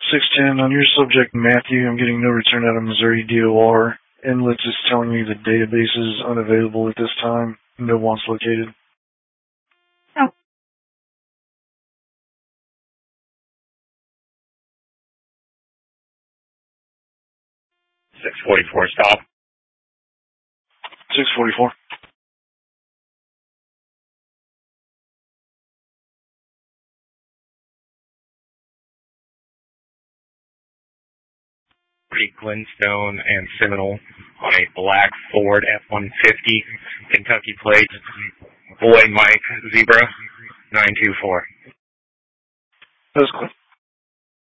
610, on your subject, Matthew, I'm getting no return out of Missouri DOR. Inlets is telling me the database is unavailable at this time. No one's located. Oh. .644, stop. 644. Glenstone and Seminole on a black Ford F-150, Kentucky plate, Boy Mike Zebra, 924. That's clear.